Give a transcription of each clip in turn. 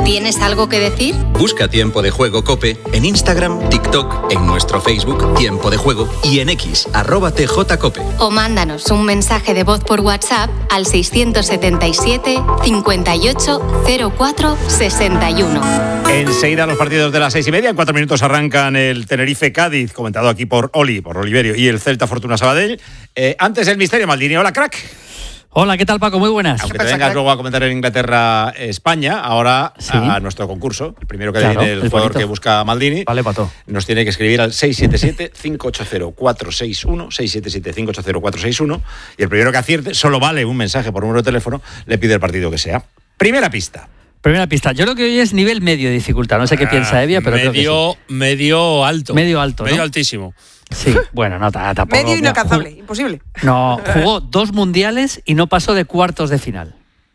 ¿Tienes algo que decir? Busca Tiempo de Juego COPE en Instagram, TikTok, en nuestro Facebook Tiempo de Juego y en X, @TJCope. O mándanos un mensaje de voz por WhatsApp al 677 58 04 61. Enseguida los partidos de las 6:30. En 4 minutos arrancan el Tenerife-Cádiz, comentado aquí por Oliverio, y el Celta Fortuna Sabadell. Antes el Misterio Maldini. Hola, crack. Hola, ¿qué tal, Paco? Muy buenas. Aunque te vengas luego a comentar en Inglaterra-España, ahora sí. A nuestro concurso, el primero que viene el jugador bonito que busca a Maldini, vale, pato. Nos tiene que escribir al 677-580-461, 677-580-461, y el primero que acierte, solo vale un mensaje por número de teléfono, le pide el partido que sea. Primera pista. Yo creo que hoy es nivel medio de dificultad. No sé qué piensa Evia, pero creo que sí. Medio alto. Medio alto, ¿no? Medio altísimo. Sí, bueno, no, tampoco. Medio inalcanzable, imposible. No, jugó 2 mundiales y no pasó de cuartos de final.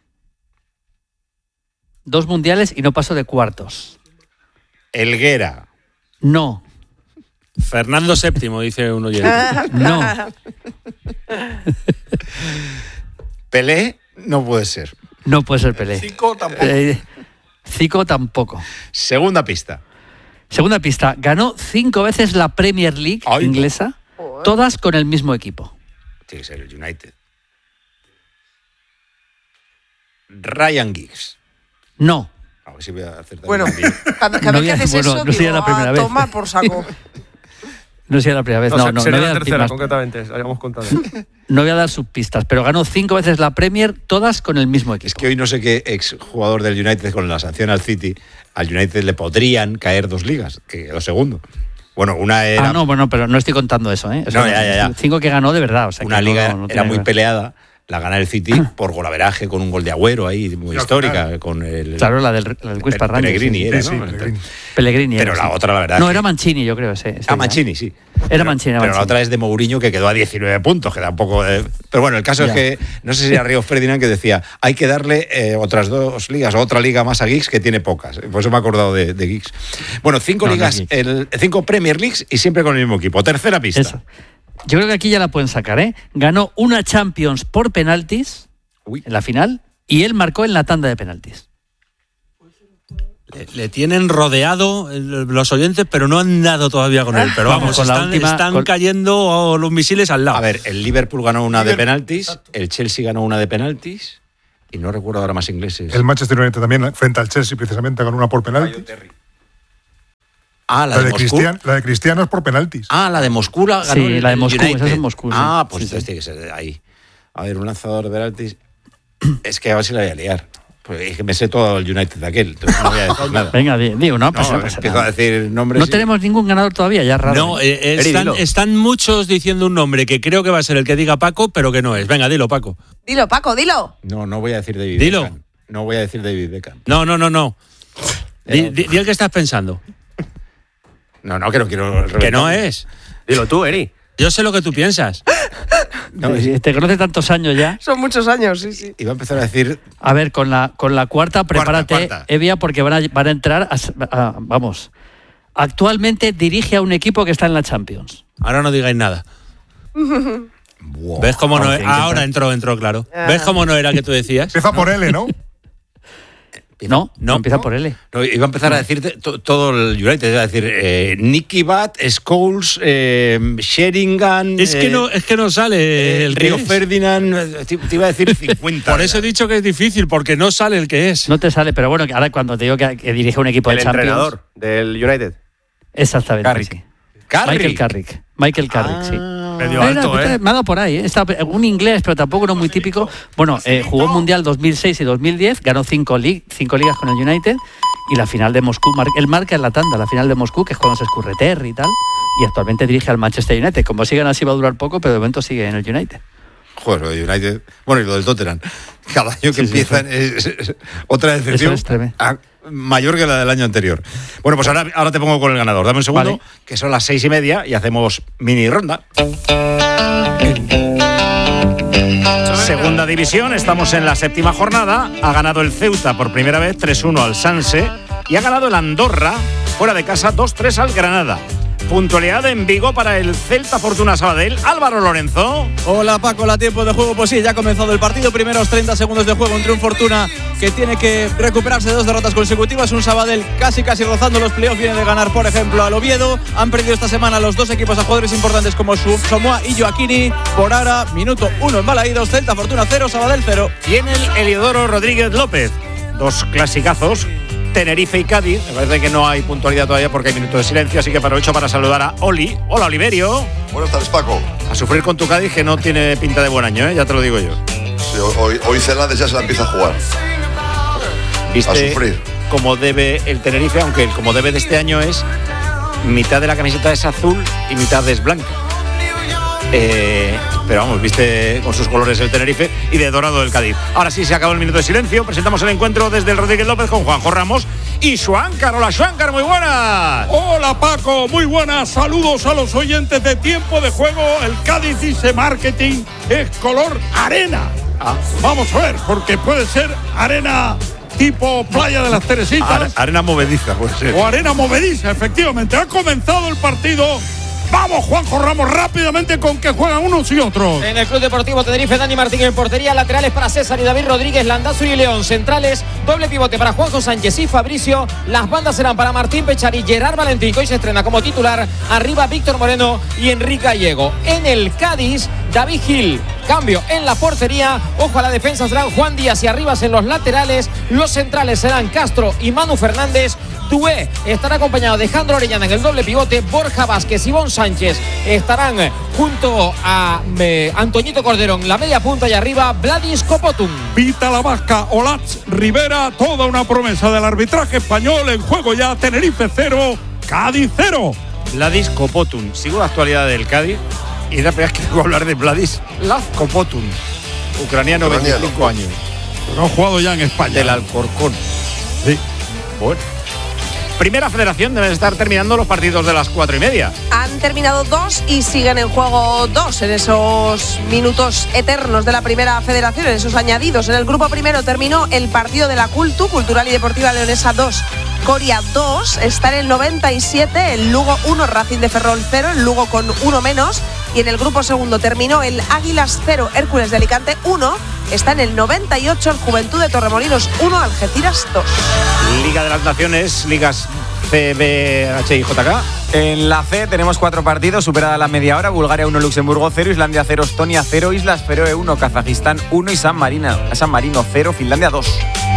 2 mundiales y no pasó de cuartos. Helguera. No. Fernando VII, dice un oyente. No. Pelé no puede ser. No puede ser Pelé. Zico tampoco. Zico tampoco. Segunda pista, ganó 5 veces la Premier League inglesa, todas con el mismo equipo. Tiene que ser el United. Ryan Giggs. No. A ver si voy a acertar. Bueno, cada vez que haces eso, no sería la primera vez. Toma por saco. No sería la primera vez. No, sería no la tercera, concretamente, habíamos contado. No voy a dar subpistas, pero ganó 5 veces la Premier, todas con el mismo equipo. Es que hoy no sé qué exjugador del United, con la sanción al City, al United le podrían caer 2 ligas, que quedó segundo. Bueno, una era... pero no estoy contando eso, ¿eh? O sea, no, ya. 5 que ganó de verdad. O sea, una que liga no era muy peleada, la gana el City por golaveraje, con un gol de Agüero ahí, muy histórica. Con el, claro, la del Whisper Rangers. Pellegrini era, sí, ¿no? Pellegrini. Pero la otra, la verdad... No, era Mancini, yo creo. Mancini, sí. Era Mancini. Pero la otra es de Mourinho, que quedó a 19 puntos, que da un poco... Pero bueno, el caso es que, no sé si era Río Ferdinand que decía, hay que darle otras 2 ligas, o otra liga más a Giggs, que tiene pocas. Por eso me he acordado de Giggs. Bueno, 5 ligas, 5 Premier Leagues y siempre con el mismo equipo. Tercera pista. Eso. Yo creo que aquí ya la pueden sacar, ¿eh? Ganó una Champions por penaltis en la final y él marcó en la tanda de penaltis. Le tienen rodeado los oyentes, pero no han dado todavía con él. Pero vamos, están cayendo los misiles al lado. A ver, el Liverpool ganó una de penaltis, el Chelsea ganó una de penaltis, y no recuerdo ahora más ingleses. El Manchester United también, frente al Chelsea, precisamente, ganó una por penaltis. La de Moscú. La de Cristiano es por penaltis. La de Moscú ganó. Sí, la de Moscú, United. esa es en Moscú. Pues entonces tiene que ser de ahí. A ver, un lanzador de penaltis. Es que a ver si la voy a liar. Pues es que me sé todo el United de aquel, entonces no voy a decir nada. Venga, digo, no pasa empiezo nada. A decir nombres. No tenemos ningún ganador todavía, ya raro. No, están muchos diciendo un nombre que creo que va a ser el que diga Paco, pero que no es. Venga, dilo, Paco. Dilo, Paco, dilo. No voy a decir David Dilo. Beckham. No voy a decir David Beckham. No. Di el que estás pensando. No, que no quiero... Que no es. Dilo tú, Eri. Yo sé lo que tú piensas. Te conoce tantos años ya. Son muchos años, sí. Iba a empezar a decir... A ver, con la cuarta, prepárate, cuarta. Evia, porque van a entrar vamos. Actualmente dirige a un equipo que está en la Champions. Ahora no digáis nada. Wow. ¿Ves cómo no? Ahora entró, claro. ¿Ves cómo no era que tú decías? Empieza por L, ¿no? No, empieza por L. No, iba a empezar a decirte todo el United, iba a decir Nicky Butt, Scholes, Sheringham... Es que no sale el Río que es. Ferdinand, te iba a decir 50. Por eso he dicho que es difícil, porque no sale el que es. No te sale, pero bueno, ahora cuando te digo que dirige un equipo de Champions... El entrenador del United. Exactamente, Carrick. sí. Carrick. Michael Carrick, sí. Medio alto, Me ha dado por ahí, Está un inglés, pero tampoco no muy típico. Bueno, jugó Mundial 2006 y 2010, ganó 5 ligas con el United y la final de Moscú. Él marca en la tanda, la final de Moscú, que es cuando se escurre Terry y tal, y actualmente dirige al Manchester United. Como sigan así va a durar poco, pero de momento sigue en el United. Joder, lo de United... Bueno, y lo del Tottenham. Cada año que empiezan es otra decepción mayor que la del año anterior. Bueno, pues ahora te pongo con el ganador. Dame un segundo, que son las 6:30 y hacemos mini ronda. Segunda división, estamos en la 7ª jornada. Ha ganado el Ceuta por primera vez 3-1 al Sanse y ha ganado el Andorra fuera de casa 2-3 al Granada. puntualidad en Vigo para el Celta Fortuna Sabadell. Álvaro Lorenzo. Hola Paco, la tiempo de juego, pues sí, ya ha comenzado el partido, primeros 30 segundos de juego, un triunfo Fortuna que tiene que recuperarse de 2 derrotas consecutivas, un Sabadell casi rozando los playoffs, viene de ganar por ejemplo al Oviedo, han perdido esta semana los 2 equipos a jugadores importantes como Somoa y Joaquini. Por ahora, minuto 1 en Balaídos, Celta Fortuna 0, Sabadell 0. Y en el Heliodoro Rodríguez López, 2 clasicazos, Tenerife y Cádiz. Me parece que no hay puntualidad todavía porque hay minuto de silencio, así que aprovecho para saludar a Oli. Hola, Oliverio. Buenas tardes, Paco. A sufrir con tu Cádiz, que no tiene pinta de buen año, ya te lo digo yo. Sí, hoy Celades ya se la empieza a jugar. ¿Viste a sufrir como debe el Tenerife? Aunque el como debe de este año es mitad de la camiseta es azul y mitad es blanca. Pero vamos, viste con sus colores el Tenerife y de dorado el Cádiz. Ahora sí, se acabó el minuto de silencio. Presentamos el encuentro desde el Rodríguez López con Juanjo Ramos y Schwankar. Hola, Schwankar, muy buenas. Hola, Paco, muy buenas. Saludos a los oyentes de Tiempo de Juego. El Cádiz dice marketing es color arena. Vamos a ver, porque puede ser arena tipo Playa de las Teresitas. Arena movediza, puede ser. O arena movediza, efectivamente. Ha comenzado el partido. Vamos, Juanjo Ramos, rápidamente con que juegan unos y otros. En el Club Deportivo Tenerife, Dani Martín en portería, laterales para César y David Rodríguez, Landázuri y León, centrales, doble pivote para Juanjo Sánchez y Fabricio, las bandas serán para Martín Pechar y Gerard Valentín, que hoy se estrena como titular, arriba Víctor Moreno y Enrique Gallego. En el Cádiz, David Gil, cambio en la portería, ojo a la defensa, serán Juan Díaz y Arribas en los laterales, los centrales serán Castro y Manu Fernández. Tué estará acompañado de Jandro Orellana en el doble pivote, Borja Vázquez y Ivonne Sánchez estarán junto a Antoñito Cordero en la media punta y arriba Vladis Kopotum. Vita la Vasca, Olaz Rivera, toda una promesa del arbitraje español. En juego ya Tenerife 0, Cádiz 0. Vladis Kopotum. Sigo la actualidad del Cádiz y es la primera vez que tengo que hablar de Vladis Kopotum, ucraniano, 25 años. Pero ha jugado ya en España. Del Alcorcón. Sí. Bueno. Primera Federación, deben estar terminando los partidos de las 4:30. Han terminado 2 y siguen en juego 2 en esos minutos eternos de la Primera Federación, en esos añadidos. En el grupo primero terminó el partido de la Cultural y Deportiva Leonesa 2, Coria 2. Está en el 97 el Lugo 1, Racing de Ferrol 0, el Lugo con 1 menos. Y en el grupo segundo terminó el Águilas 0, Hércules de Alicante 1. Está en el 98 el Juventud de Torremolinos 1, Algeciras 2. Liga de las Naciones, ligas CBH y JK. En la C tenemos 4 partidos, superada la media hora. Bulgaria 1, Luxemburgo 0, Islandia 0, Estonia 0, Islas Feroe 1, Kazajistán 1 y San Marino 0, Finlandia 2.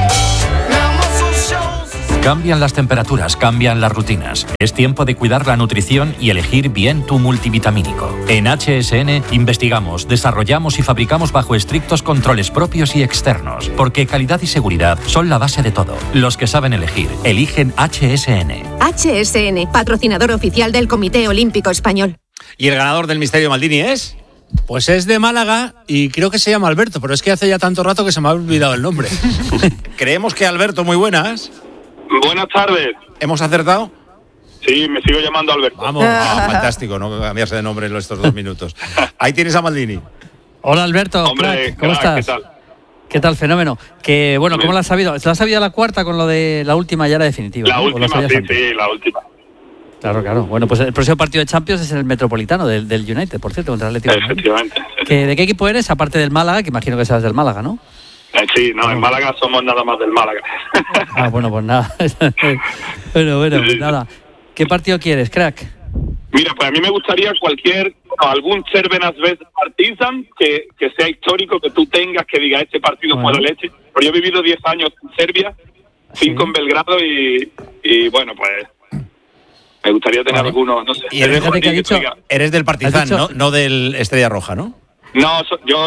Cambian las temperaturas, cambian las rutinas. Es tiempo de cuidar la nutrición y elegir bien tu multivitamínico. En HSN investigamos, desarrollamos y fabricamos bajo estrictos controles propios y externos, porque calidad y seguridad son la base de todo. Los que saben elegir, eligen HSN. HSN, patrocinador oficial del Comité Olímpico Español. ¿Y el ganador del Misterio Maldini es? Pues es de Málaga y creo que se llama Alberto, pero es que hace ya tanto rato que se me ha olvidado el nombre. Creemos que Alberto, muy buenas. Buenas tardes. ¿Hemos acertado? Sí, me sigo llamando Alberto. Vamos, fantástico, no cambiarse de nombre en estos 2 minutos. Ahí tienes a Maldini. Hola Alberto, hombre, ¿cómo estás? ¿Qué tal, fenómeno? Que bueno, ¿cómo lo has sabido? ¿Lo has sabido la cuarta con lo de la última ya era definitiva? La ¿no? última, sí, la última. Claro. Bueno, pues el próximo partido de Champions es el Metropolitano del United, por cierto, contra el Atlético. Efectivamente. ¿De qué equipo eres? Aparte del Málaga, que imagino que seas del Málaga, ¿no? Sí, no, en Málaga somos nada más del Málaga. Bueno, pues nada. bueno, pues nada. ¿Qué partido quieres, crack? Mira, pues a mí me gustaría algún Cervenas Partizan que sea histórico, que tú tengas, que diga este partido fue la leche. Pero yo he vivido 10 años en Serbia, 5 en Belgrado y bueno, pues me gustaría tener algunos, no sé. Y eres del Partizan, no del Estrella Roja, ¿no? No,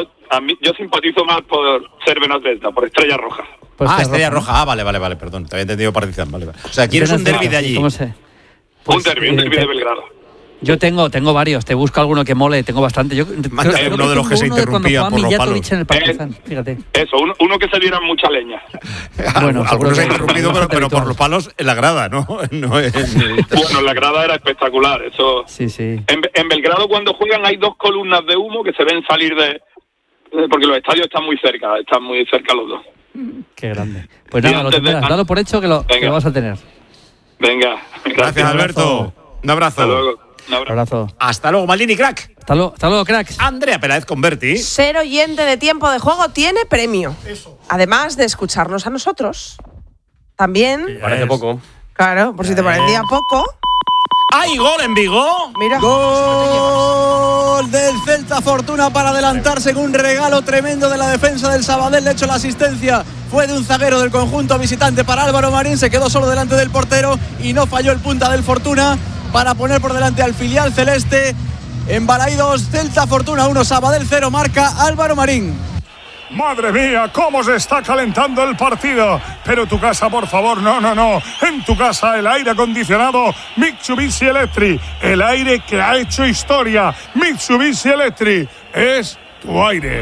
yo simpatizo más por Cervenas Zvezda, por Estrella Roja. Estrella Roja. Vale, perdón. Te había entendido Partizan, vale. O sea, ¿quieres un derbi de allí? ¿Cómo sé? Un derbi de Belgrado. Yo tengo varios, te busco alguno que mole, tengo bastante. Uno de los que se interrumpía por los palos. En el Partizan, fíjate. Eso, uno que se diera mucha leña. Bueno, algunos se ha interrumpido, pero por los palos en la grada, ¿no? No es... Bueno, la grada era espectacular, eso. Sí. En Belgrado cuando juegan hay 2 columnas de humo que se ven salir porque los estadios están muy cerca los dos. Qué grande. Pues nada, lo tendrás, dalo por hecho que lo vas a tener. Venga. Gracias, Alberto. Un abrazo. Hasta luego. Un abrazo. Hasta luego, Maldini, crack. Hasta luego, cracks. Andrea Peláez Converti. Ser oyente de Tiempo de Juego tiene premio. Además de escucharnos a nosotros, también... Parece poco. Claro, por si te parecía poco... ¡Hay gol en Vigo! Mira. Gol del Celta, Fortuna para adelantarse en un regalo tremendo de la defensa del Sabadell. De hecho, la asistencia fue de un zaguero del conjunto visitante para Álvaro Marín. Se quedó solo delante del portero y no falló el punta del Fortuna para poner por delante al filial celeste. En Balaidos, Celta, Fortuna 1, Sabadell 0, marca Álvaro Marín. Madre mía, cómo se está calentando el partido. Pero tu casa, por favor, no. En tu casa el aire acondicionado Mitsubishi Electric. El aire que ha hecho historia. Mitsubishi Electric es tu aire.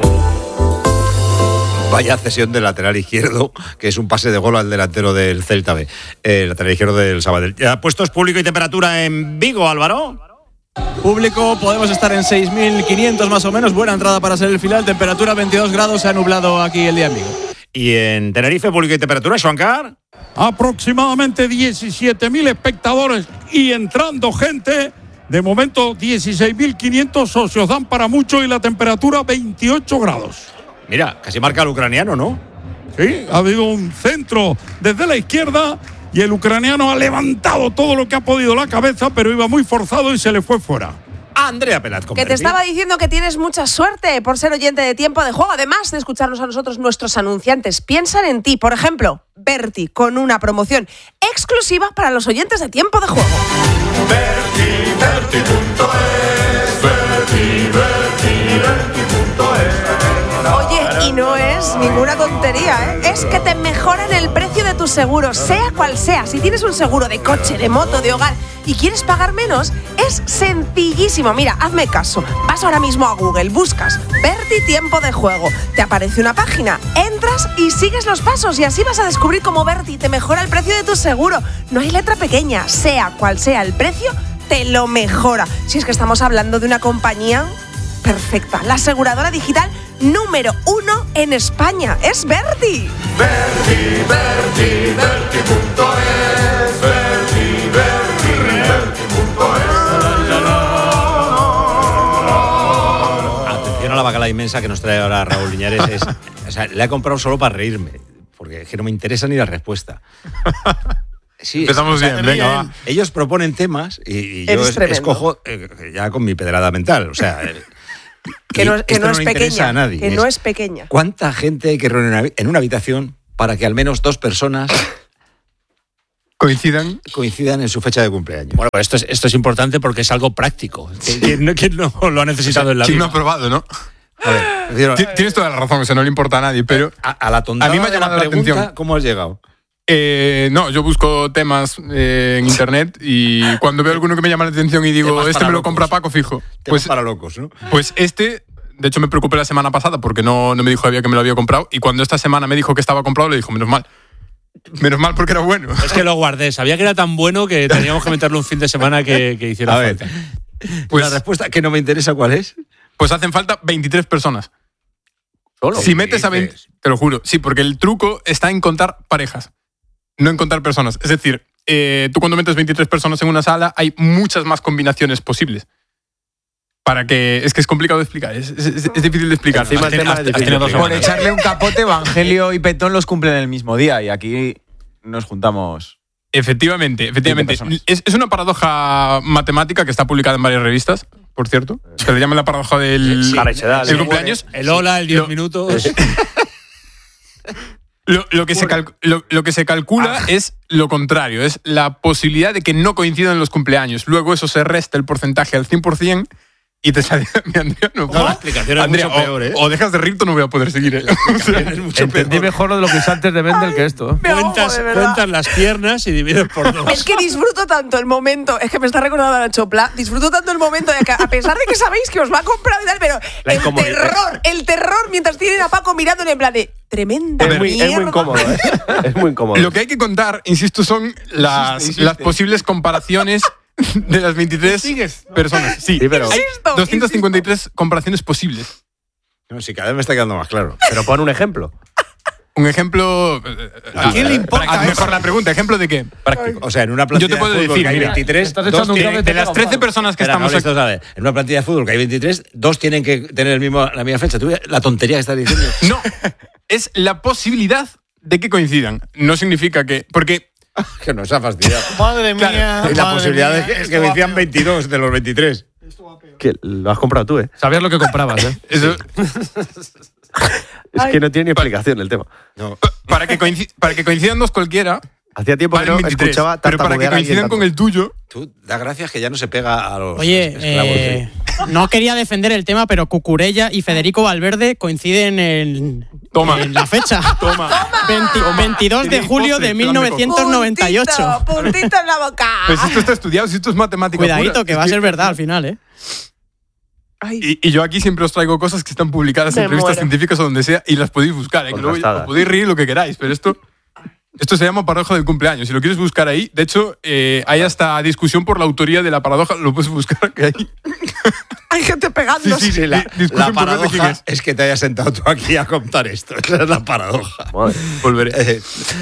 Vaya cesión del lateral izquierdo, que es un pase de gol al delantero del Celta B. El lateral izquierdo del Sabadell. ¿Ya puestos público y temperatura en Vigo, Álvaro? Público, podemos estar en 6.500 más o menos. Buena entrada para ser el final. Temperatura 22 grados. Se ha nublado aquí el día en Vigo. Y en Tenerife, público y temperatura, Xuancar. Aproximadamente 17.000 espectadores y entrando gente. De momento 16.500 socios, dan para mucho y la temperatura 28 grados. Mira, casi marca el ucraniano, ¿no? Sí, ha habido un centro desde la izquierda y el ucraniano ha levantado todo lo que ha podido la cabeza, pero iba muy forzado y se le fue fuera. Andrea Peláez Converti. Que te estaba diciendo que tienes mucha suerte por ser oyente de Tiempo de Juego. Además de escucharnos a nosotros, nuestros anunciantes piensan en ti. Por ejemplo, Berti, con una promoción exclusiva para los oyentes de Tiempo de Juego. Oye, y no es ninguna tontería, ¿eh? Es que te mejoran el precio de tu seguro, sea cual sea. Si tienes un seguro de coche, de moto, de hogar y quieres pagar menos, es sencillísimo. Mira, hazme caso. Vas ahora mismo a Google, buscas Berti Tiempo de Juego. Te aparece una página, entras y sigues los pasos y así vas a descubrir cómo Berti te mejora el precio de tu seguro. No hay letra pequeña, sea cual sea el precio, te lo mejora. Si es que estamos hablando de una compañía perfecta, la aseguradora digital número 1 en España. Es Berti. Berti.es. Atención a la bacala inmensa que nos trae ahora Raúl Liñares. O sea, le he comprado solo para reírme, porque es que no me interesa ni la respuesta. Sí, empezamos bien, venga, va. Ellos proponen temas y yo escojo ya con mi pedrada mental. O sea, que no es pequeña. A nadie. Que no es pequeña. ¿Cuánta gente hay que reunir en una habitación para que al menos 2 personas coincidan en su fecha de cumpleaños? Bueno, pues esto es importante porque es algo práctico. ¿Quién no lo ha necesitado en la vida? ¿Quién no ha probado, no? A ver, tienes toda la razón, eso no le importa a nadie, pero a la tontada a mí me ha llamado la atención. ¿Cómo has llegado? No, yo busco temas en internet y cuando veo alguno que me llama la atención y digo, temas este me lo locos. compra Paco fijo. Pues para locos, ¿no? Pues de hecho me preocupé la semana pasada porque no me dijo todavía que me lo había comprado y cuando esta semana me dijo que estaba comprado le dijo, menos mal porque era bueno. Es que lo guardé, sabía que era tan bueno que teníamos que meterle un fin de semana que hiciera falta. Pues la respuesta que no me interesa, ¿cuál es? Pues hacen falta 23 personas. ¿Solo? Si metes a 20, te lo juro, sí, porque el truco está en contar parejas, no en contar personas. Es decir, tú cuando metes 23 personas en una sala hay muchas más combinaciones posibles. Para que... Es que es complicado de explicar, es difícil de explicar. Por echarle un capote, Evangelio y Petón los cumplen el mismo día y aquí nos juntamos... Efectivamente. Es una paradoja matemática que está publicada en varias revistas, por cierto. Se le llama la paradoja del cumpleaños. El hola, el 10 minutos. Lo que se calcula es lo contrario, es la posibilidad de que no coincidan los cumpleaños. Luego eso se resta el porcentaje al 100% y te sale... Andrea, la explicación es mucho peor, ¿eh? O dejas de rir, no voy a poder seguir. Entendí mejor lo de lo que usaste de Mendel que esto. Cuentas las piernas y divides por 2. Es que disfruto tanto el momento, es que me está recordando a la Chopla, disfruto tanto el momento de que, a pesar de que sabéis que os lo ha comprado y tal, pero el terror mientras tienen a Paco mirándole en plan de tremenda mierda. Es muy incómodo, ¿eh? Es muy incómodo. Lo que hay que contar, insisto, son las posibles comparaciones de las 23 personas. Sí, pero hay 253 comparaciones posibles. No, sí, cada vez me está quedando más claro. Pero pon un ejemplo. Un ejemplo. ¿A quién le importa? Mejor la pregunta. ¿Ejemplo de qué? Práctico. O sea, en una plantilla yo te puedo de fútbol decir, que hay mira, 23, de las 13 personas que estamos aquí. En una plantilla de fútbol que hay 23, 2 tienen que tener la misma fecha. ¿Tú la tontería que estás diciendo? No, es la posibilidad de que coincidan. No significa que. Porque. Que nos ha fastidiado. Madre mía. Y la posibilidad de que coincidan 22 de los 23. Que lo has comprado tú, ¿eh? Sabías lo que comprabas, ¿eh? Eso. Es que no tiene ni explicación el tema. No. Para que coincidan dos cualquiera. Hacía tiempo que no 23, escuchaba pero para que coincidan con el tuyo. Tú da gracias que ya no se pega a los Oye, no quería defender el tema, pero Cucurella y Federico Valverde coinciden en la fecha. Toma. 22 de julio de 1998. Puntito en la boca. Pues esto está estudiado, si esto es matemática. Cuidadito, pura. que va a ser verdad al final, ¿eh? Y yo aquí siempre os traigo cosas que están publicadas en revistas científicas o donde sea y las podéis buscar. Que luego os podéis reír lo que queráis, pero esto se llama paradoja del cumpleaños. Si lo quieres buscar ahí, de hecho, hay hasta discusión por la autoría de la paradoja. Lo puedes buscar que hay. Hay gente pegándose. Sí, la paradoja es que te hayas sentado tú aquí a contar esto. Esa es la paradoja. Volveré.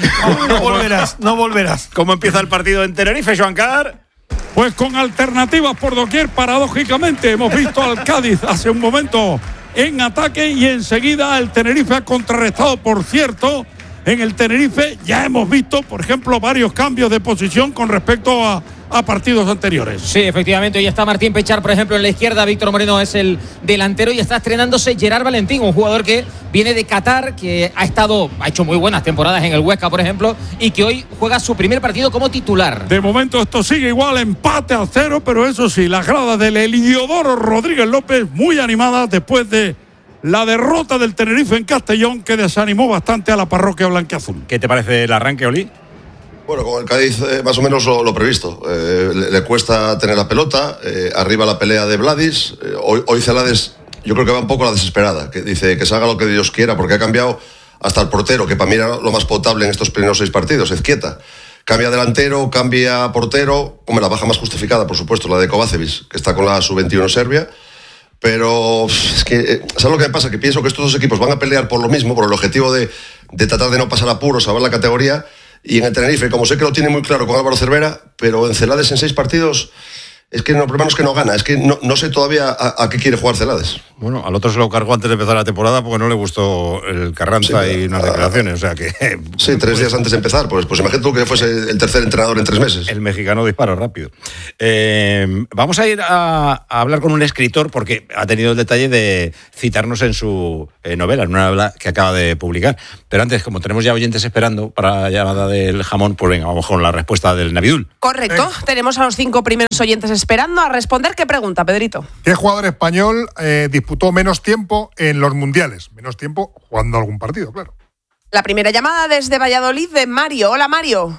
No volverás. ¿Cómo empieza el partido en Tenerife, Joan Car? Pues con alternativas por doquier, paradójicamente. Hemos visto al Cádiz hace un momento en ataque y enseguida el Tenerife ha contrarrestado, por cierto. En el Tenerife ya hemos visto, por ejemplo, varios cambios de posición con respecto a partidos anteriores. Sí, efectivamente, hoy está Martín Pechar, por ejemplo, en la izquierda, Víctor Moreno es el delantero y está estrenándose Gerard Valentín, un jugador que viene de Qatar, que ha hecho muy buenas temporadas en el Huesca, por ejemplo, y que hoy juega su primer partido como titular. De momento esto sigue igual, empate a 0, pero eso sí, las gradas del Heliodoro Rodríguez López muy animadas después de la derrota del Tenerife en Castellón, que desanimó bastante a la parroquia blanquiazul. ¿Qué te parece el arranque, Oli? Bueno, con el Cádiz más o menos lo previsto. Le cuesta tener la pelota, arriba la pelea de Vladis. Hoy Celades yo creo que va un poco a la desesperada, que dice que se haga lo que Dios quiera, porque ha cambiado hasta el portero, que para mí era lo más potable en estos primeros 6 partidos, Ezquieta. Cambia delantero, cambia portero, como la baja más justificada, por supuesto, la de Kovacevic, que está con la sub-21 Serbia. Pero es que, ¿sabes lo que me pasa? Que pienso que estos dos equipos van a pelear por lo mismo, por el objetivo de tratar de no pasar apuros, salvar la categoría. Y en el Tenerife, como sé que lo tiene muy claro con Álvaro Cervera, pero en Celades en 6 partidos, es que no, problema no es que no gana, es que no sé todavía a qué quiere jugar Celades. Bueno, al otro se lo cargó antes de empezar la temporada porque no le gustó el Carranza y unas declaraciones, o sea que... Sí, 3 días antes de empezar, pues imagínate tú que fuese el tercer entrenador en 3 meses. El mexicano dispara rápido. Vamos a ir a hablar con un escritor porque ha tenido el detalle de citarnos en su novela, en una novela que acaba de publicar. Pero antes, como tenemos ya oyentes esperando para la llamada del jamón, pues venga, vamos con la respuesta del Navidul. Correcto, tenemos a los 5 primeros oyentes esperando a responder. ¿Qué pregunta, Pedrito? ¿Qué jugador español disputó menos tiempo en los mundiales? Menos tiempo jugando algún partido, claro. La primera llamada desde Valladolid de Mario. Hola, Mario.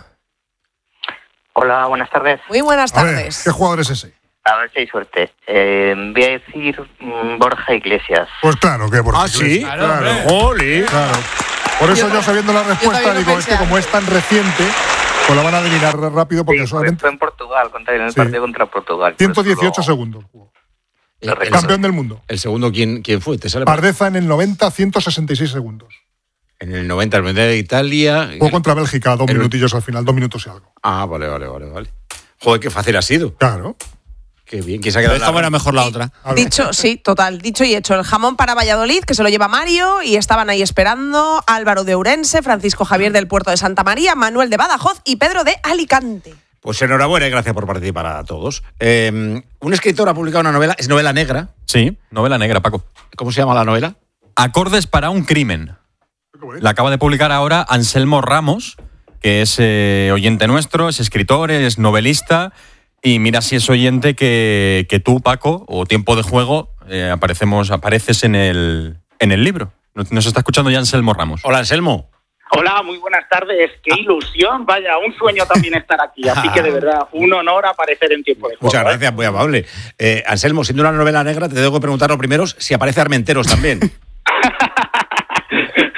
Hola, buenas tardes. Muy buenas tardes. Ver, ¿qué jugador es ese? A ver si hay suerte. Voy a decir Borja Iglesias. Pues claro que Borja Iglesias. ¿Sí? Claro. ¡Joli! Claro. Por eso yo sabiendo la respuesta digo, es que como es tan reciente, pues la van a adivinar rápido porque sí, solamente... Fue en Portugal, en el partido contra Portugal. 118 segundos. El campeón del mundo. ¿El segundo quién fue? ¿Te sale? Pardeza en el 90, 166 segundos. En el 90, el Mundial de Italia... Jugó contra Bélgica, 2 minutillos al final, 2 minutos y algo. Ah, vale. Joder, qué fácil ha sido. Claro. Qué bien, ¿quién se ha quedado? Esta era mejor la otra. Dicho, sí, total. Dicho y hecho. El jamón para Valladolid, que se lo lleva Mario, y estaban ahí esperando Álvaro de Ourense, Francisco Javier del Puerto de Santa María, Manuel de Badajoz y Pedro de Alicante. Pues enhorabuena y gracias por participar a todos. Un escritor ha publicado una novela, es novela negra. Sí, novela negra, Paco. ¿Cómo se llama la novela? Acordes para un crimen. La acaba de publicar ahora Anselmo Ramos, que es oyente nuestro, es escritor, es novelista. Y mira si es oyente que tú, Paco, o Tiempo de Juego, apareces en el libro. Nos está escuchando ya Anselmo Ramos. Hola, Anselmo. Hola, muy buenas tardes. Qué ilusión, vaya, un sueño también estar aquí. Así que de verdad, un honor aparecer en Tiempo de Juego. Muchas gracias, muy amable. Anselmo, siendo una novela negra, te tengo que preguntar lo primero si aparece Armenteros también.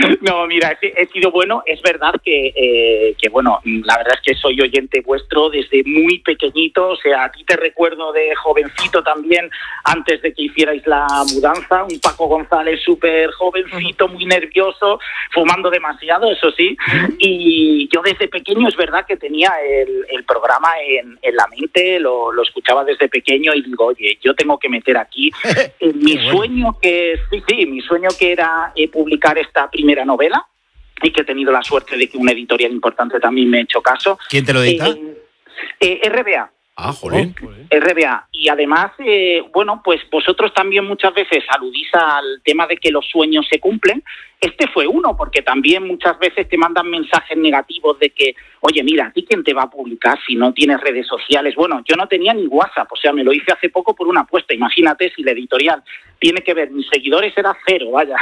No, mira, he sido bueno. Es verdad que, bueno, la verdad es que soy oyente vuestro desde muy pequeñito. O sea, a ti te recuerdo de jovencito también, antes de que hicierais la mudanza. Un Paco González súper jovencito, muy nervioso, fumando demasiado, eso sí. Y yo desde pequeño es verdad que tenía el programa en la mente, lo escuchaba desde pequeño y digo, oye, yo tengo que meter aquí mi sueño mi sueño que era publicar esta primera novela, y que he tenido la suerte de que una editorial importante también me ha hecho caso. ¿Quién te lo edita? RBA. Ah, joder. RBA. Y además, bueno, pues vosotros también muchas veces aludís al tema de que los sueños se cumplen. Este fue uno, porque también muchas veces te mandan mensajes negativos de que, oye, mira, ¿a ti quién te va a publicar si no tienes redes sociales? Bueno, yo no tenía ni WhatsApp, o sea, me lo hice hace poco por una apuesta. Imagínate si la editorial tiene que ver, mis seguidores era 0, vaya.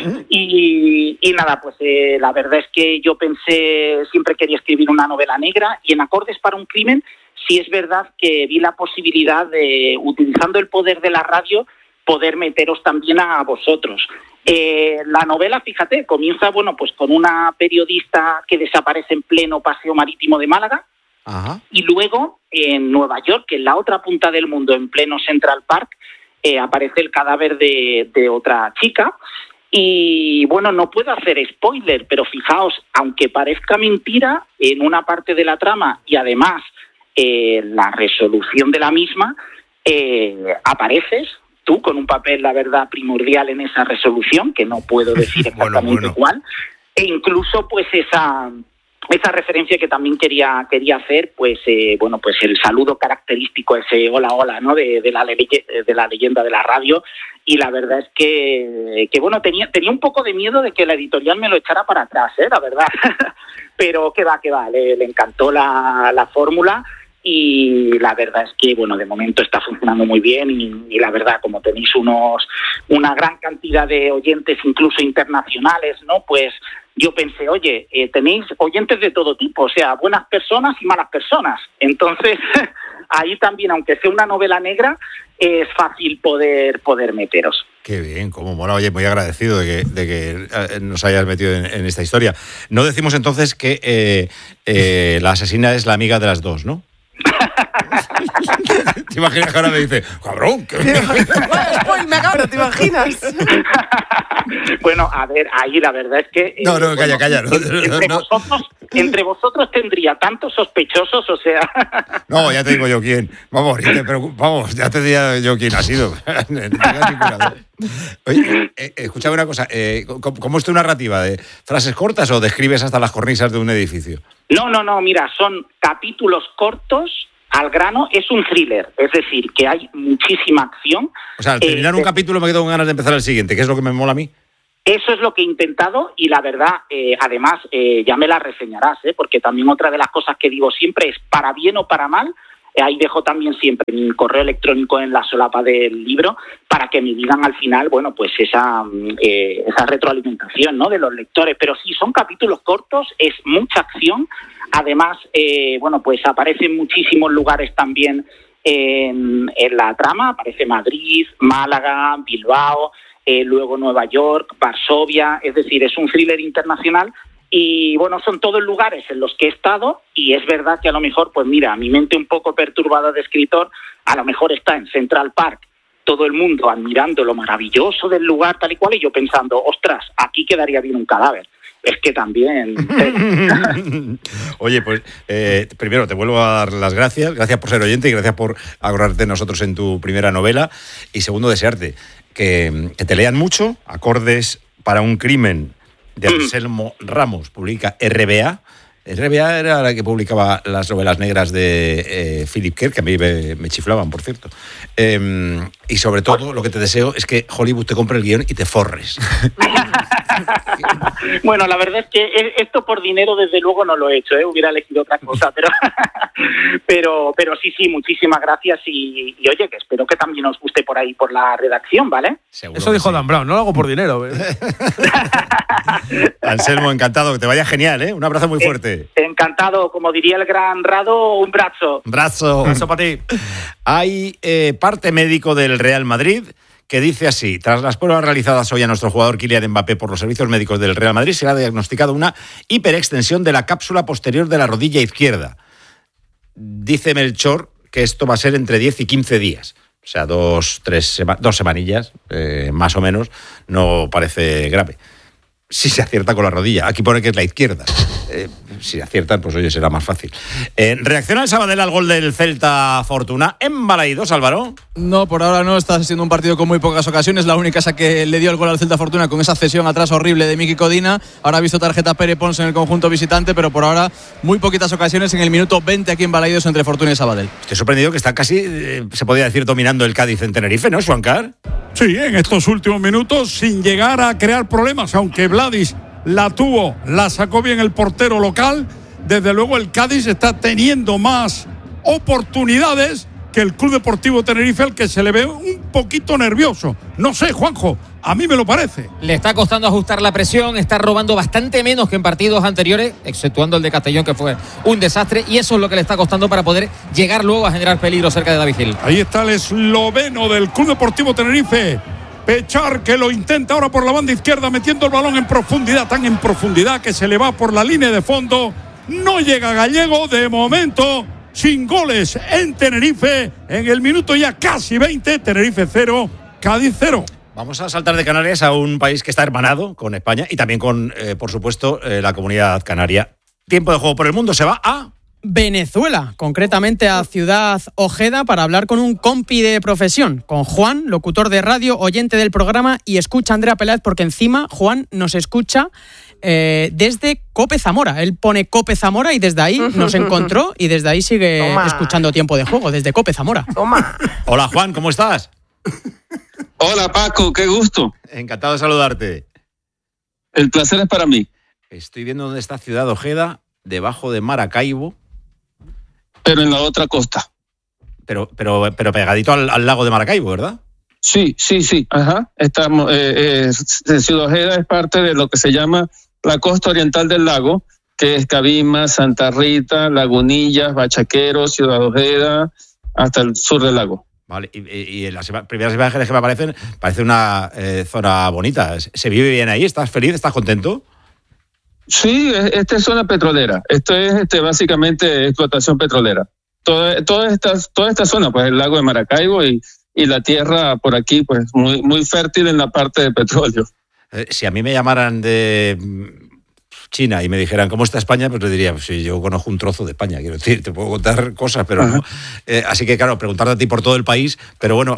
Y nada, pues la verdad es que yo pensé, siempre quería escribir una novela negra, y en Acordes para un crimen, sí es verdad que vi la posibilidad de, utilizando el poder de la radio, poder meteros también a vosotros. La novela, fíjate, comienza, bueno, pues con una periodista que desaparece en pleno paseo marítimo de Málaga. Ajá. Y luego en Nueva York, en la otra punta del mundo, en pleno Central Park, aparece el cadáver de otra chica. Y bueno, no puedo hacer spoiler, pero fijaos, aunque parezca mentira, en una parte de la trama, y además la resolución de la misma, apareces tú con un papel, la verdad, primordial en esa resolución, que no puedo decir exactamente cuál, e incluso pues esa referencia que también quería hacer, pues bueno, pues el saludo característico, ese hola hola, ¿no? de la leyenda de la radio. Y la verdad es que bueno, tenía un poco de miedo de que la editorial me lo echara para atrás, la verdad. Pero que va, le encantó la fórmula. Y la verdad es que, bueno, de momento está funcionando muy bien, y la verdad, como tenéis una gran cantidad de oyentes, incluso internacionales, ¿no? Pues yo pensé, oye, tenéis oyentes de todo tipo, o sea, buenas personas y malas personas. Entonces, ahí también, aunque sea una novela negra, es fácil poder meteros. Qué bien, cómo mola. Oye, muy agradecido de que nos hayas metido en esta historia. No decimos entonces que la asesina es la amiga de las dos, ¿no? ¿Te imaginas que ahora me dice, cabrón? ¿Qué? Pero ¿te imaginas? Bueno, a ver, ahí la verdad es que... No, calla. Entre vosotros tendría tantos sospechosos, o sea... No, ya te digo yo quién. Vamos, ya te diría yo quién ha sido. Oye, escúchame una cosa. ¿Cómo es tu narrativa? ¿De frases cortas o describes hasta las cornisas de un edificio? No, mira, son capítulos cortos, al grano. Es un thriller, es decir, que hay muchísima acción. O sea, al terminar un capítulo me quedo con ganas de empezar el siguiente, que es lo que me mola a mí. Eso es lo que he intentado, y la verdad, además, ya me la reseñarás, porque también otra de las cosas que digo siempre es, para bien o para mal, ahí dejo también siempre mi correo electrónico en la solapa del libro, para que me digan al final, bueno, pues esa retroalimentación, ¿no?, de los lectores. Pero sí, son capítulos cortos, es mucha acción. Además, bueno, pues aparecen muchísimos lugares también en la trama. Aparece Madrid, Málaga, Bilbao, luego Nueva York, Varsovia. Es decir, es un thriller internacional. Y bueno, son todos lugares en los que he estado, y es verdad que a lo mejor, pues mira, mi mente un poco perturbada de escritor, a lo mejor está en Central Park, todo el mundo admirando lo maravilloso del lugar, tal y cual, y yo pensando, ostras, aquí quedaría bien un cadáver. Es que también... Oye, pues primero te vuelvo a dar las gracias por ser oyente y gracias por acordarte de nosotros en tu primera novela. Y segundo, desearte que te lean mucho. Acordes para un crimen, de Anselmo Ramos, publica RBA. RBA era la que publicaba las novelas negras de Philip Kerr, que a mí me chiflaban, por cierto. Y sobre todo, lo que te deseo es que Hollywood te compre el guión y te forres. Bueno, la verdad es que esto por dinero, desde luego, no lo he hecho, hubiera elegido otra cosa, pero sí, muchísimas gracias, y oye, que espero que también os guste por ahí, por la redacción, ¿vale? Seguro. Eso dijo Dan Brown, no lo hago por dinero. Anselmo, encantado, que te vaya genial, un abrazo muy fuerte. Encantado, como diría el gran Rado, un brazo. Brazo para ti. Hay parte médico del Real Madrid que dice así: tras las pruebas realizadas hoy a nuestro jugador Kylian Mbappé por los servicios médicos del Real Madrid, se le ha diagnosticado una hiperextensión de la cápsula posterior de la rodilla izquierda. Dice Melchor que esto va a ser entre 10 y 15 días. O sea, 2 semanillas, más o menos, no parece grave. Si se acierta con la rodilla. Aquí pone que es la izquierda. Si aciertan, pues oye, será más fácil. ¿Reacciona el Sabadell al gol del Celta Fortuna en Balaídos, Álvaro? No, por ahora no. Está siendo un partido con muy pocas ocasiones. La única esa que le dio el gol al Celta Fortuna con esa cesión atrás horrible de Miki Codina. Ahora ha visto tarjeta Pere Pons en el conjunto visitante, pero por ahora muy poquitas ocasiones en el minuto 20 aquí en Balaídos entre Fortuna y Sabadell. Estoy sorprendido que está casi, se podría decir, dominando el Cádiz en Tenerife, ¿no, Juancar? Sí, en estos últimos minutos, sin llegar a crear problemas, aunque Vladis la sacó bien el portero local. Desde luego el Cádiz está teniendo más oportunidades que el Club Deportivo Tenerife, al que se le ve un poquito nervioso. No sé, Juanjo, a mí me lo parece. Le está costando ajustar la presión, está robando bastante menos que en partidos anteriores, exceptuando el de Castellón, que fue un desastre, y eso es lo que le está costando para poder llegar luego a generar peligro cerca de David Gil. Ahí está el esloveno del Club Deportivo Tenerife, Pechar, que lo intenta ahora por la banda izquierda, metiendo el balón en profundidad, tan en profundidad que se le va por la línea de fondo. No llega Gallego, de momento, sin goles en Tenerife, en el minuto ya casi 20, Tenerife 0, Cádiz 0. Vamos a saltar de Canarias a un país que está hermanado con España y también con, por supuesto, la comunidad canaria. Tiempo de juego por el mundo, se va a Venezuela, concretamente a Ciudad Ojeda, para hablar con un compi de profesión, con Juan, locutor de radio, oyente del programa, y escucha a Andrea Peláez, porque encima Juan nos escucha desde Cope Zamora. Él pone Cope Zamora y desde ahí nos encontró y desde ahí sigue escuchando Tiempo de Juego, desde Cope Zamora. Hola Juan, ¿cómo estás? Hola Paco, qué gusto. Encantado de saludarte. El placer es para mí. Estoy viendo dónde está Ciudad Ojeda, debajo de Maracaibo. Pero en la otra costa. Pero pegadito al lago de Maracaibo, ¿verdad? Sí. Ajá. Estamos, Ciudad Ojeda es parte de lo que se llama la costa oriental del lago, que es Cabima, Santa Rita, Lagunillas, Bachaquero, Ciudad Ojeda, hasta el sur del lago. Vale, y en las primeras imágenes que me aparecen, parece una zona bonita. ¿Se vive bien ahí? ¿Estás feliz? ¿Estás contento? Sí, esta es zona petrolera. Esto es básicamente explotación petrolera. Toda esta zona, pues el lago de Maracaibo y la tierra por aquí, pues muy fértil en la parte de petróleo. Si a mí me llamaran de China y me dijeran ¿cómo está España? Pues le diría, pues sí, yo conozco un trozo de España, quiero decir, te puedo contar cosas, pero no. Así que claro, preguntarte a ti por todo el país, pero bueno,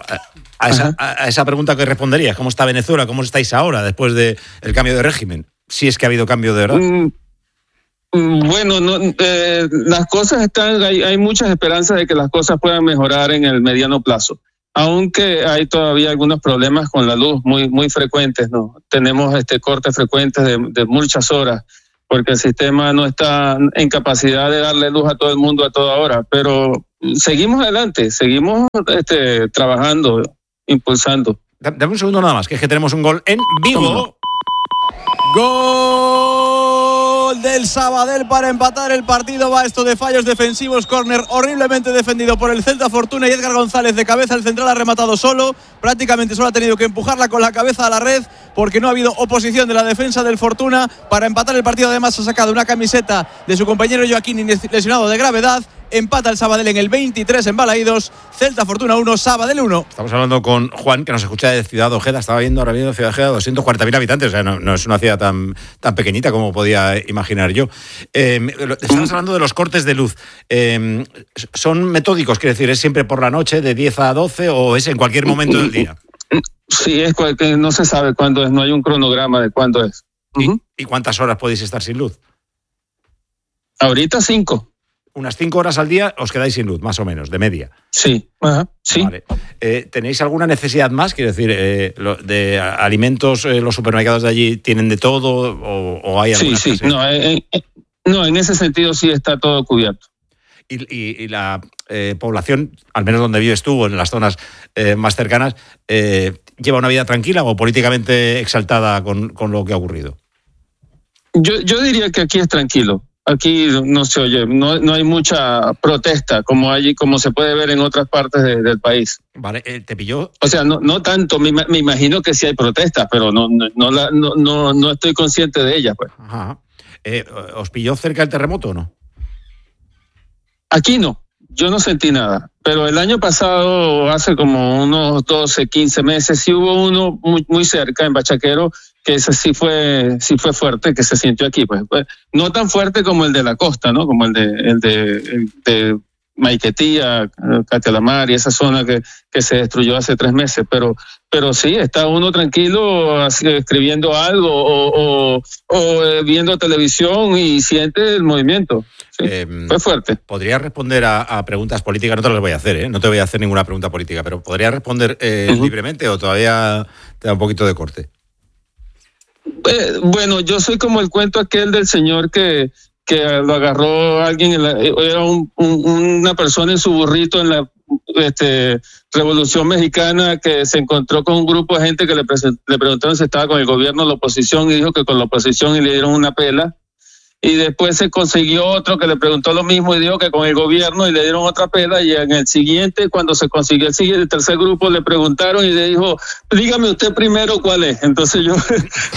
a esa pregunta que responderías, ¿cómo está Venezuela? ¿Cómo estáis ahora después del cambio de régimen? Si es que ha habido cambio de verdad. Bueno, las cosas están, hay muchas esperanzas de que las cosas puedan mejorar en el mediano plazo, aunque hay todavía algunos problemas con la luz muy frecuentes, ¿no? Tenemos cortes frecuentes de muchas horas, porque el sistema no está en capacidad de darle luz a todo el mundo a toda hora, pero seguimos adelante, seguimos trabajando, impulsando. Dame un segundo nada más, que es que tenemos un gol en vivo. Gol del Sabadell para empatar el partido. Va esto de fallos defensivos, córner horriblemente defendido por el Celta Fortuna y Edgar González de cabeza. El central ha rematado solo, prácticamente solo ha tenido que empujarla con la cabeza a la red porque no ha habido oposición de la defensa del Fortuna para empatar el partido. Además ha sacado una camiseta de su compañero Joaquín, lesionado de gravedad. Empata el Sabadell en el 23 en Balaídos. Celta Fortuna 1, Sabadell 1. Estamos hablando con Juan, que nos escucha de Ciudad Ojeda. Estaba viendo ahora mismo Ciudad Ojeda, 240.000 habitantes. O sea, no es una ciudad tan pequeñita como podía imaginar yo. Estamos hablando de los cortes de luz. ¿Son metódicos? Quiere decir, ¿es siempre por la noche de 10 a 12 o es en cualquier momento del día? Sí, no se sabe cuándo es. No hay un cronograma de cuándo es. ¿Y cuántas horas podéis estar sin luz? Ahorita 5. Unas 5 horas al día os quedáis sin luz, más o menos, de media. Sí, sí. Vale. ¿Tenéis alguna necesidad más? Quiero decir, de alimentos, los supermercados de allí tienen de todo o hay alguna Sí. No, en ese sentido sí está todo cubierto. Y la población, al menos donde vives tú o en las zonas más cercanas, ¿lleva una vida tranquila o políticamente exaltada con lo que ha ocurrido? Yo diría que aquí es tranquilo. Aquí no se oye, no hay mucha protesta como se puede ver en otras partes del país. Vale, ¿te pilló? O sea, no tanto, me imagino que sí hay protestas, pero no estoy consciente de ellas, pues. Ajá. ¿Os pilló cerca el terremoto o no? Aquí no, yo no sentí nada, pero el año pasado, hace como unos 12, 15 meses, sí hubo uno muy cerca, en Bachaquero, que ese sí fue fuerte, que se sintió aquí, pues no tan fuerte como el de la costa, ¿no? Como el de Maiquetía, Catialamar y esa zona que se destruyó hace 3 meses, pero sí, está uno tranquilo así, escribiendo algo o viendo televisión y siente el movimiento. Sí, fue fuerte. ¿Podría responder a preguntas políticas? No te las voy a hacer, ¿eh? No te voy a hacer ninguna pregunta política, pero ¿podría responder libremente o todavía te da un poquito de corte? Bueno, yo soy como el cuento aquel del señor que lo agarró alguien, era una persona en su burrito en la Revolución Mexicana, que se encontró con un grupo de gente que le preguntaron si estaba con el gobierno o la oposición, y dijo que con la oposición, y le dieron una pela. Y después se consiguió otro que le preguntó lo mismo y dijo que con el gobierno, y le dieron otra pela. Y en el siguiente, cuando se consiguió el tercer grupo, le preguntaron y le dijo, dígame usted primero cuál es. Entonces yo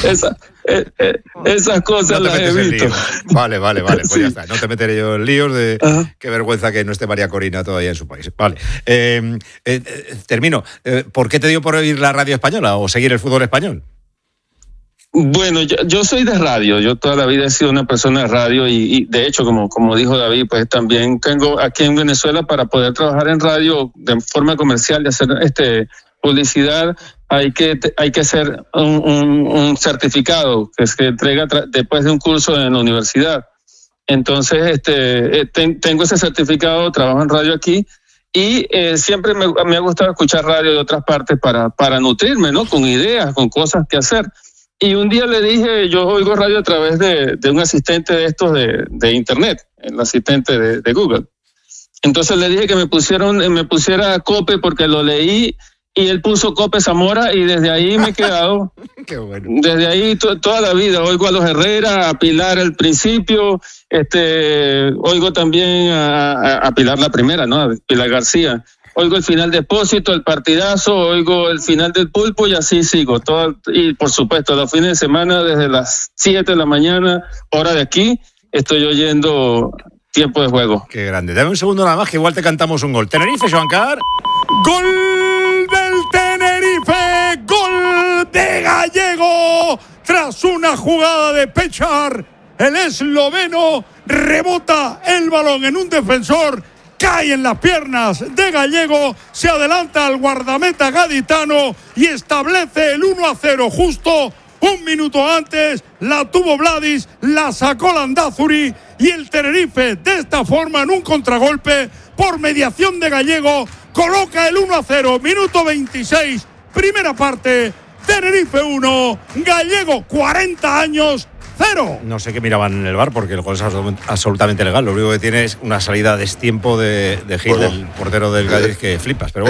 esas cosas las evito. Vale, pues sí. Ya está. No te meteré yo en líos de qué vergüenza que no esté María Corina todavía en su país. Vale. Termino. ¿Por qué te dio por oír la radio española o seguir el fútbol español? Bueno, yo soy de radio, yo toda la vida he sido una persona de radio y de hecho, como dijo David, pues también tengo aquí en Venezuela, para poder trabajar en radio de forma comercial y hacer publicidad, hay que hacer un certificado que se entrega después de un curso en la universidad. Entonces, tengo ese certificado, trabajo en radio aquí. Y siempre me ha gustado escuchar radio de otras partes para nutrirme, ¿no? Con ideas, con cosas que hacer. Y un día le dije, yo oigo radio a través de un asistente de estos de internet, el asistente de Google. Entonces le dije que me pusiera Cope porque lo leí y él puso Cope Zamora y desde ahí me he quedado. Qué bueno. Desde ahí toda la vida oigo a los Herrera, a Pilar al principio, oigo también a Pilar la primera, ¿no? A Pilar García. Oigo el final de Expósito, el partidazo, oigo el final del Pulpo y así sigo. Y por supuesto, los fines de semana desde las 7 de la mañana, hora de aquí, estoy oyendo Tiempo de Juego. Qué grande. Dame un segundo nada más que igual te cantamos un gol. Tenerife, Joancar. ¡Gol del Tenerife! ¡Gol de Gallego! Tras una jugada de Pechar, el esloveno rebota el balón en un defensor, cae en las piernas de Gallego, se adelanta al guardameta gaditano y establece el 1-0 justo un minuto antes. La tuvo Vladis, la sacó Landázuri y el Tenerife de esta forma, en un contragolpe por mediación de Gallego, coloca el 1-0, minuto 26, primera parte. Tenerife 1, Gallego 40 años 0. No sé qué miraban en el bar porque el gol es absolutamente legal. Lo único que tiene es una salida a destiempo de Gil, del portero del Cádiz, que flipas. Pero